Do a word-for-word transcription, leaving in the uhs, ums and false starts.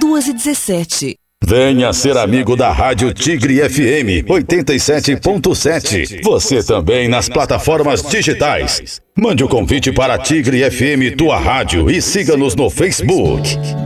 duas e dezessete. Venha ser amigo da Rádio Tigre F M oitenta e sete ponto sete. Você também nas plataformas digitais. Mande o convite para Tigre F M, tua rádio, e siga-nos no Facebook.